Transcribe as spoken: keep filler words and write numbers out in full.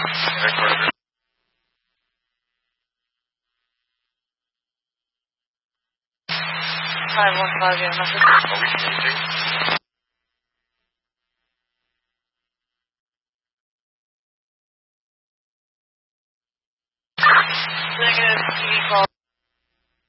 five one five, yeah, message. Negative, T V call.